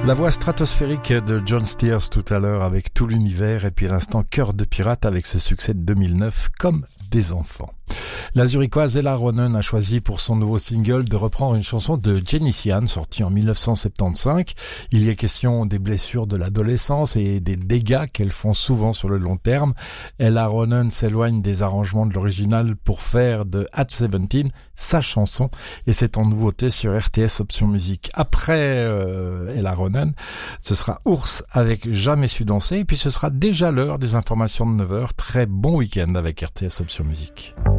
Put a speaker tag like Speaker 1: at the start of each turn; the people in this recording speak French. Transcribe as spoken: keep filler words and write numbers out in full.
Speaker 1: La voix stratosphérique de John Steers tout à l'heure avec tout l'univers et puis à l'instant Cœur de pirate avec ce succès de deux mille neuf Comme des enfants. La Zurichoise Ella Ronen a choisi pour son nouveau single de reprendre une chanson de Jenny Sian sortie en dix-neuf cent soixante-quinze. Il y est question des blessures de l'adolescence et des dégâts qu'elles font souvent sur le long terme. Ella Ronen s'éloigne des arrangements de l'original pour faire de At seventeen sa chanson et c'est en nouveauté sur R T S Option Musique. Après euh, Ella Ronen, ce sera Ours avec Jamais su danser et puis ce sera déjà l'heure des informations de neuf heures. Très bon week-end avec R T S Option Musique.